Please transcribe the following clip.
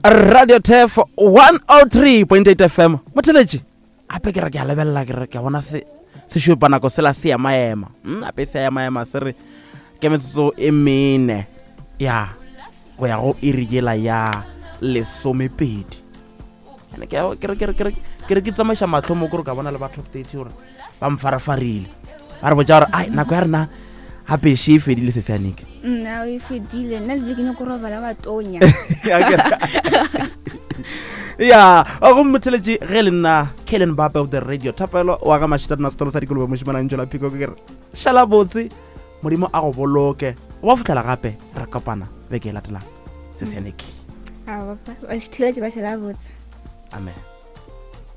Radio Tef 103.8 FM motheletše ape ke re ke a lebella ke re ke bona se šupanako sela se ya maema ape se ya maema se re ke metsotso e mene ya go ya go irigela ya lesomepedi ene ke re ke tsamaiša mahlo mo kore ka bona le batho update gore ba mfarafarile ba re botša gore ai nako ya rena hape she fedile se seanike nna e fedile nna le ke nyako robala ba tonya ya go motheletše ge le nna Kellen Bape of the radio thapelo wa ga mashita na stolo sa dikolobe moshimana Angela Pico ke re shala botse modimo a go boloke o ba fitlela gape ra kopana beke e latelang se seanike a ba ba ba shala botse amen.